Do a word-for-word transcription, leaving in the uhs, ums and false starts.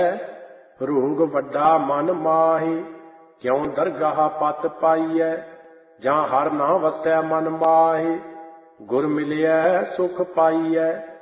ਰੂੰਗ ਵੱਡਾ ਮਨ ਮਾਹੀ, ਕਿਉ ਦਰਗਾਹ ਪਤ ਪਾਈਐ। ਜਾਂ ਹਰ ਨਾ ਵਸੈ ਮਨ ਮਾਹੀ, ਗੁਰ ਮਿਲਿਐ ਸੁਖ ਪਾਈਐ।